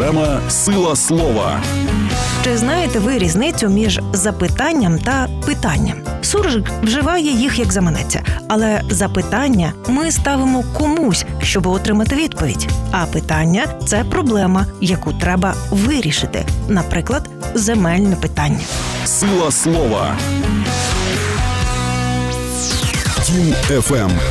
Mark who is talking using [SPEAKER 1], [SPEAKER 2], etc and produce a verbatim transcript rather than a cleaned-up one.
[SPEAKER 1] Програма «Сила слова».
[SPEAKER 2] Чи знаєте ви різницю між запитанням та питанням? Суржик вживає їх як заманеться, але запитання ми ставимо комусь, щоб отримати відповідь. А питання – це проблема, яку треба вирішити. Наприклад, земельне питання.
[SPEAKER 1] «Сила слова». Тім еф ем.